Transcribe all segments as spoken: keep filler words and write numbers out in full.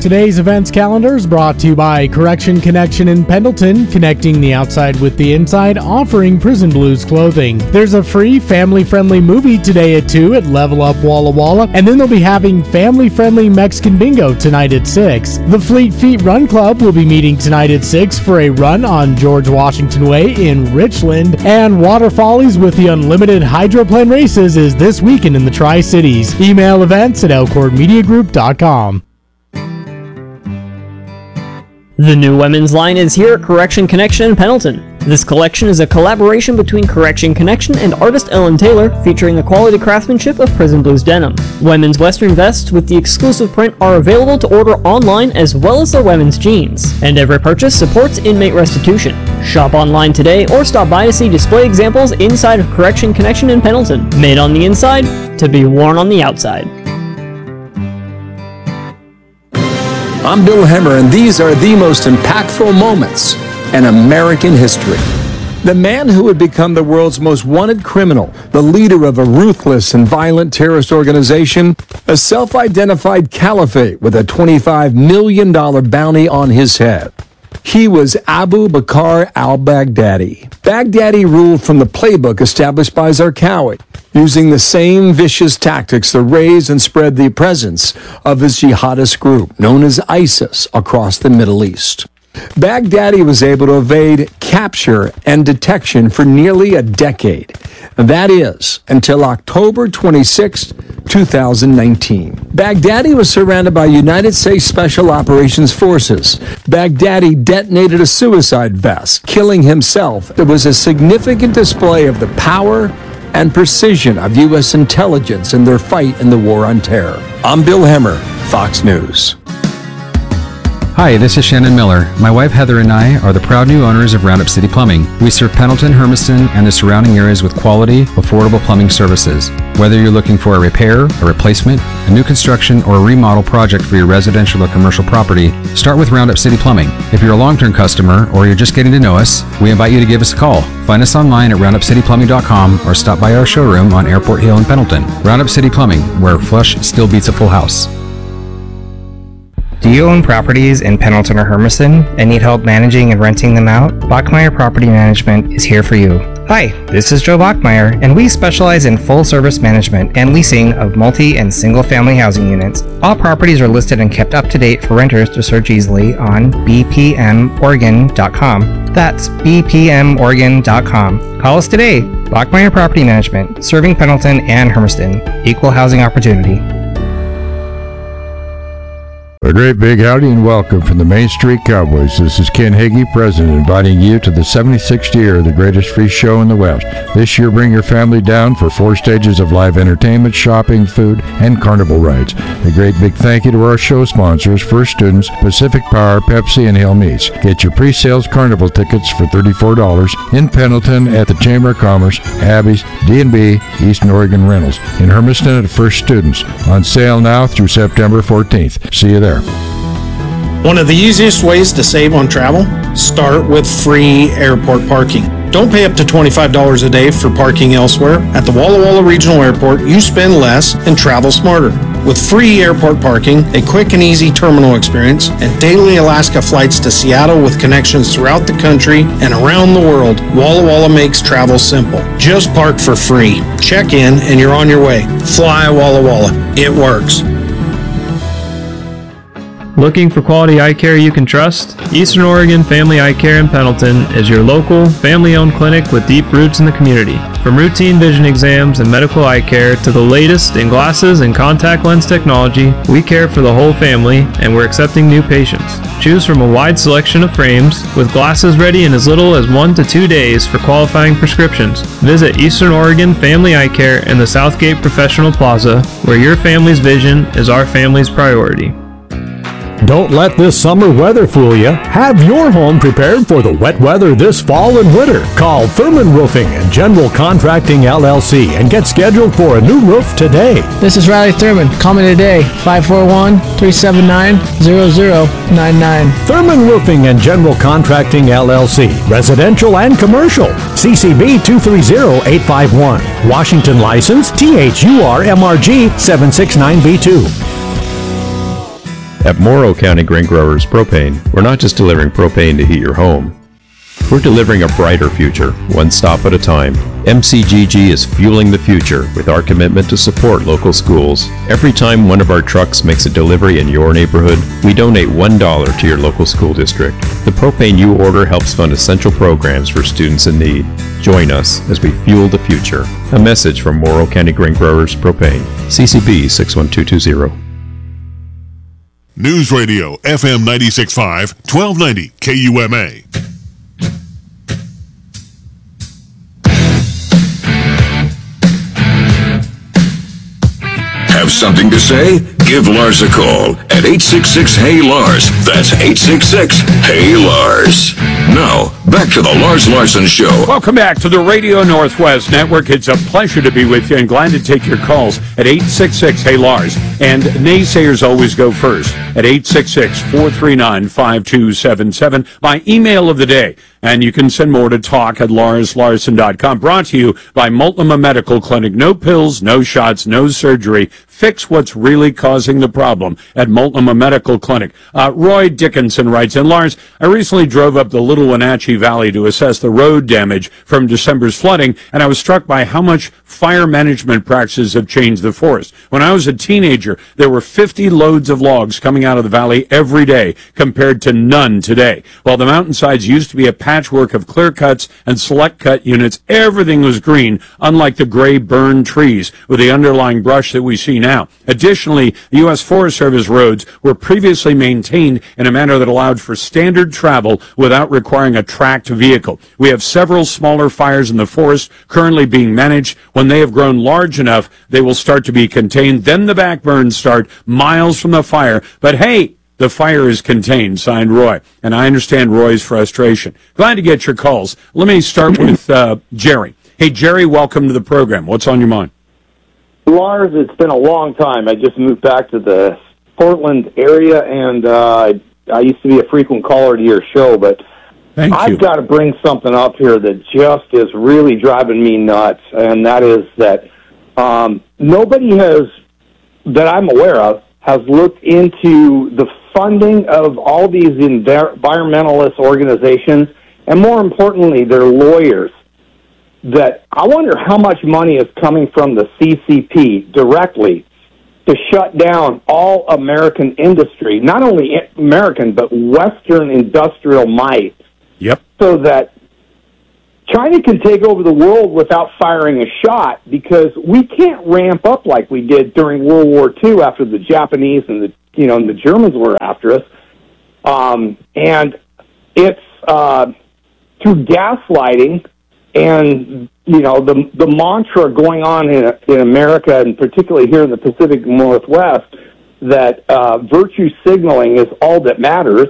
Today's events calendar is brought to you by Correction Connection in Pendleton, connecting the outside with the inside, offering Prison Blues clothing. There's a free family-friendly movie today at two at Level Up Walla Walla, and then they'll be having family-friendly Mexican bingo tonight at six. The Fleet Feet Run Club will be meeting tonight at six for a run on George Washington Way in Richland, and Water Follies with the Unlimited Hydroplane Races is this weekend in the Tri-Cities. Email events at elcord media group dot com. The new women's line is here at Correction Connection in Pendleton. This collection is a collaboration between Correction Connection and artist Ellen Taylor, featuring the quality craftsmanship of Prison Blues denim. Women's western vests with the exclusive print are available to order online, as well as their women's jeans. And every purchase supports inmate restitution. Shop online today or stop by to see display examples inside of Correction Connection in Pendleton. Made on the inside, to be worn on the outside. I'm Bill Hemmer, and these are the most impactful moments in American history. The man who would become the world's most wanted criminal, the leader of a ruthless and violent terrorist organization, a self-identified caliphate with a twenty-five million dollars bounty on his head. He was Abu Bakr al-Baghdadi. Baghdadi ruled from the playbook established by Zarqawi, using the same vicious tactics to raise and spread the presence of his jihadist group, known as ISIS, across the Middle East. Baghdadi was able to evade capture and detection for nearly a decade. That is, until October twenty-sixth, two thousand nineteen. Baghdadi was surrounded by United States Special Operations Forces. Baghdadi detonated a suicide vest, killing himself. It was a significant display of the power and precision of U S intelligence in their fight in the war on terror. I'm Bill Hemmer, Fox News. Hi, this is Shannon Miller. My wife Heather and I are the proud new owners of Roundup City Plumbing. We serve Pendleton, Hermiston, and the surrounding areas with quality, affordable plumbing services. Whether you're looking for a repair, a replacement, a new construction, or a remodel project for your residential or commercial property, start with Roundup City Plumbing. If you're a long-term customer or you're just getting to know us, we invite you to give us a call. Find us online at roundup city plumbing dot com or stop by our showroom on Airport Hill in Pendleton. Roundup City Plumbing, where flush still beats a full house. Do you own properties in Pendleton or Hermiston and need help managing and renting them out? Bachmeyer Property Management is here for you. Hi, this is Joe Bachmeyer, and we specialize in full-service management and leasing of multi- and single-family housing units. All properties are listed and kept up to date for renters to search easily on b p m oregon dot com. That's b p m oregon dot com. Call us today. Bachmeyer Property Management, serving Pendleton and Hermiston. Equal housing opportunity. A great big howdy and welcome from the Main Street Cowboys. This is Ken Hagee, President, inviting you to the seventy-sixth year of the greatest free show in the West. This year, bring your family down for four stages of live entertainment, shopping, food, and carnival rides. A great big thank you to our show sponsors, First Students, Pacific Power, Pepsi, and Hill Meats. Get your pre-sales carnival tickets for thirty-four dollars in Pendleton at the Chamber of Commerce, Abby's, D and B, Eastern Oregon Rentals. In Hermiston at First Students. On sale now through September fourteenth. See you there. One of the easiest ways to save on travel? Start with free airport parking. Don't pay up to twenty-five dollars a day for parking elsewhere. At the Walla Walla Regional Airport, you spend less and travel smarter. With free airport parking, a quick and easy terminal experience, and daily Alaska flights to Seattle with connections throughout the country and around the world, Walla Walla makes travel simple. Just park for free. Check in and you're on your way. Fly Walla Walla. It works. Looking for quality eye care you can trust? Eastern Oregon Family Eye Care in Pendleton is your local, family-owned clinic with deep roots in the community. From routine vision exams and medical eye care to the latest in glasses and contact lens technology, we care for the whole family, and we're accepting new patients. Choose from a wide selection of frames, with glasses ready in as little as one to two days for qualifying prescriptions. Visit Eastern Oregon Family Eye Care in the Southgate Professional Plaza, where your family's vision is our family's priority. Don't let this summer weather fool you. Have your home prepared for the wet weather this fall and winter. Call Thurman Roofing and General Contracting L L C and get scheduled for a new roof today. This is Riley Thurman. Call me today, five four one, three seven nine, zero zero nine nine. Thurman Roofing and General Contracting L L C. Residential and commercial. C C B two three zero eight five one. Washington license T H U R M R G seven six nine B two. At Morrow County Grain Growers Propane, we're not just delivering propane to heat your home. We're delivering a brighter future, one stop at a time. M C G G is fueling the future with our commitment to support local schools. Every time one of our trucks makes a delivery in your neighborhood, we donate one dollar to your local school district. The propane you order helps fund essential programs for students in need. Join us as we fuel the future. A message from Morrow County Grain Growers Propane. C C B six one two two zero. News Radio F M ninety-six point five, twelve ninety K U M A. Have something to say? Give Lars a call at eight six six, H E Y, Lars. That's eight six six, H E Y, Lars. Now, back to the Lars Larson Show. Welcome back to the Radio Northwest Network. It's a pleasure to be with you and glad to take your calls at eight six six, H E Y, Lars. And naysayers always go first at eight six six, four three nine, five two seven seven. My email of the day. And you can send more to talk at lars larson dot com. Brought to you by Multnomah Medical Clinic. No pills, no shots, no surgery. Fix what's really causing the problem at Multnomah Medical Clinic. Uh, Roy Dickinson writes in, Lars, I recently drove up the Little Wenatchee Valley to assess the road damage from December's flooding, and I was struck by how much fire management practices have changed the forest. When I was a teenager, there were fifty loads of logs coming out of the valley every day compared to none today. While the mountainsides used to be a patchwork of clear cuts and select cut units, everything was green, unlike the gray burned trees with the underlying brush that we see now. Additionally, the U S Forest Service roads were previously maintained in a manner that allowed for standard travel without requiring a tracked vehicle. We have several smaller fires in the forest currently being managed. When they have grown large enough, they will start to be contained. Then the backburns start miles from the fire. But hey, the fire is contained, signed Roy. And I understand Roy's frustration. Glad to get your calls. Let me start with uh, Jerry. Hey, Jerry, welcome to the program. What's on your mind? Lars, it's been a long time. I just moved back to the Portland area, and uh, I used to be a frequent caller to your show, but Thank I've you. got to bring something up here that just is really driving me nuts, and that is that um, nobody has, that I'm aware of, has looked into the funding of all these envir- environmentalist organizations, and more importantly, their lawyers. That I wonder how much money is coming from the C C P directly to shut down all American industry, not only American, but Western industrial might. Yep. So that China can take over the world without firing a shot, because we can't ramp up like we did during World War Two after the Japanese and the you know and the Germans were after us. Um, and it's uh, through gaslighting. And, you know, the the mantra going on in, in America, and particularly here in the Pacific Northwest, that uh, virtue signaling is all that matters,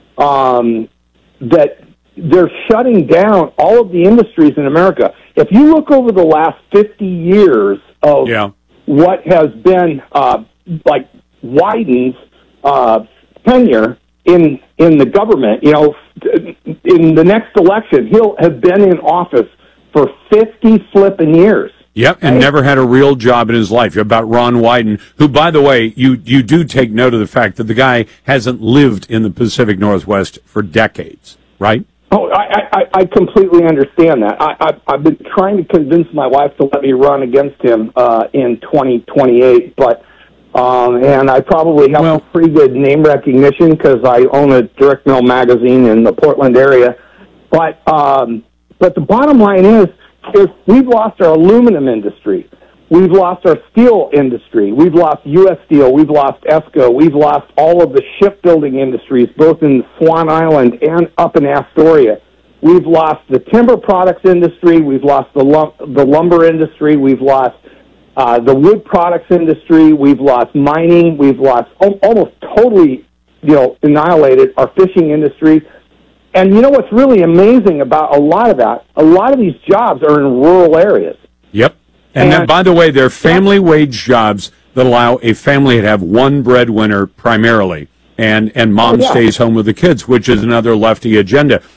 um, that they're shutting down all of the industries in America. If you look over the last fifty years of yeah. what has been, uh, like, Wyden's uh, tenure in in the government, you know, in the next election, he'll have been in office for fifty flipping years. Yep, and right? never had a real job in his life. About Ron Wyden, who, by the way, you, you do take note of the fact that the guy hasn't lived in the Pacific Northwest for decades, right? Oh, I, I, I completely understand that. I, I, I've been trying to convince my wife to let me run against him uh, in twenty twenty-eight, but Um, and I probably have well, pretty good name recognition because I own a direct mail magazine in the Portland area. But um, but the bottom line is, is we've lost our aluminum industry. We've lost our steel industry. We've lost U S Steel. We've lost ESCO. We've lost all of the shipbuilding industries, both in Swan Island and up in Astoria. We've lost the timber products industry. We've lost the lum- the lumber industry. We've lost Uh, the wood products industry. We've lost mining. We've lost al- almost totally, you know, annihilated our fishing industry. And you know what's really amazing about a lot of that? A lot of these jobs are in rural areas. Yep. And, and then, by the way, they're family wage jobs that allow a family to have one breadwinner primarily, and, and mom oh, yeah. stays home with the kids, which is another lefty agenda.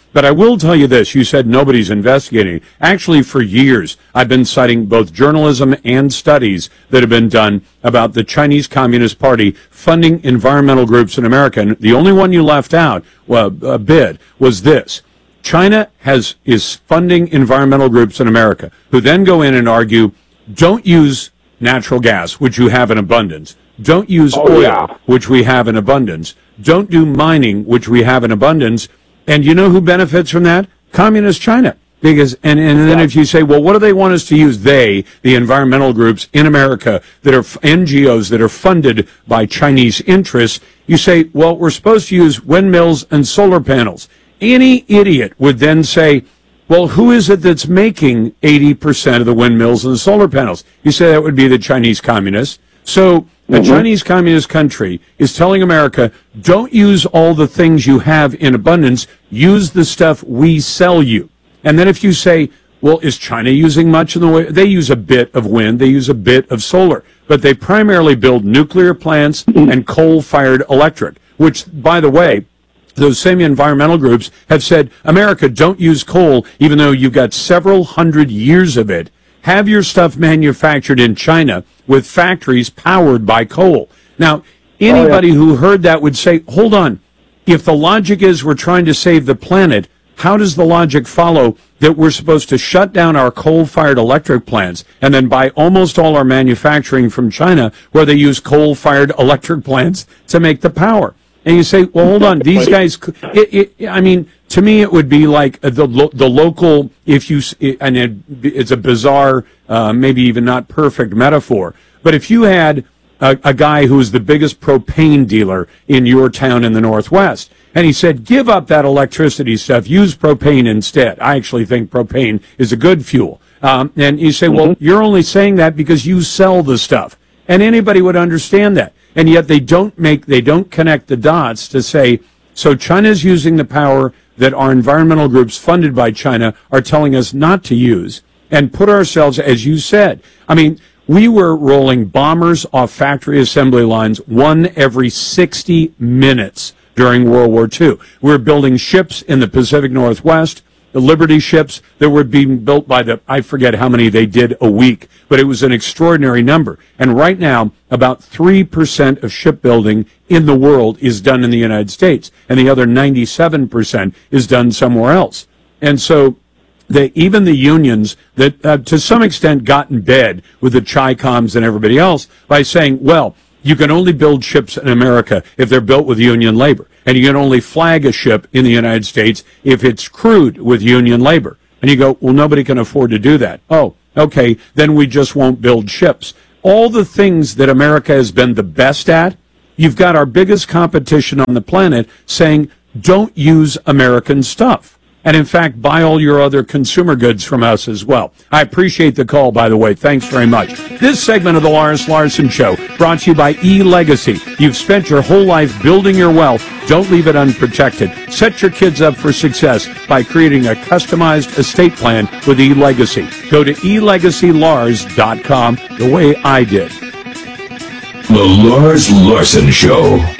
But I will tell you this. You said nobody's investigating. Actually, for years, I've been citing both journalism and studies that have been done about the Chinese Communist Party funding environmental groups in America. And the only one you left out, well, a bit, was this. China has is funding environmental groups in America who then go in and argue, don't use natural gas, which you have in abundance. Don't use oh, oil, yeah. which we have in abundance. Don't do mining, which we have in abundance. And you know who benefits from that? Communist China. Because and, and then yeah. if you say, well, what do they want us to use? They, the environmental groups in America that are N G Os that are funded by Chinese interests, you say, well, we're supposed to use windmills and solar panels. Any idiot would then say, well, who is it that's making eighty percent of the windmills and the solar panels? You say that would be the Chinese communists. So a mm-hmm. Chinese communist country is telling America, don't use all the things you have in abundance, use the stuff we sell you. And then if you say, well, is China using much in the way? They use a bit of wind, they use a bit of solar, but they primarily build nuclear plants and coal-fired electric, which, by the way, those same environmental groups have said, America, don't use coal, even though you've got several hundred years of it. Have your stuff manufactured in China with factories powered by coal. Now, anybody oh, yeah. who heard that would say, hold on, if the logic is we're trying to save the planet, how does the logic follow that we're supposed to shut down our coal-fired electric plants and then buy almost all our manufacturing from China where they use coal-fired electric plants to make the power? And you say, well, hold on, these guys, it, it, I mean, to me it would be like the lo- the local, if you, and it, it's a bizarre, uh, maybe even not perfect metaphor, but if you had a, a guy who is the biggest propane dealer in your town in the Northwest, and he said, give up that electricity stuff, use propane instead. I actually think propane is a good fuel. Um, and you say, mm-hmm. well, you're only saying that because you sell the stuff. And anybody would understand that. And yet they don't make, they don't connect the dots to say, so China's using the power that our environmental groups funded by China are telling us not to use and put ourselves, as you said, I mean, we were rolling bombers off factory assembly lines one every sixty minutes during World War Two. We were building ships in the Pacific Northwest, the Liberty ships that were being built by the, I forget how many they did a week, but it was an extraordinary number. And right now, about three percent of shipbuilding in the world is done in the United States, and the other ninety-seven percent is done somewhere else. And so they, even the unions that uh, to some extent got in bed with the Chi-Coms and everybody else by saying, well, you can only build ships in America if they're built with union labor. And you can only flag a ship in the United States if it's crewed with union labor. And you go, well, nobody can afford to do that. Oh, okay, then we just won't build ships. All the things that America has been the best at, you've got our biggest competition on the planet saying, don't use American stuff. And in fact, buy all your other consumer goods from us as well. I appreciate the call, by the way. Thanks very much. This segment of the Lars Larson Show brought to you by eLegacy. You've spent your whole life building your wealth. Don't leave it unprotected. Set your kids up for success by creating a customized estate plan with eLegacy. Go to e legacy lars dot com the way I did. The Lars Larson Show.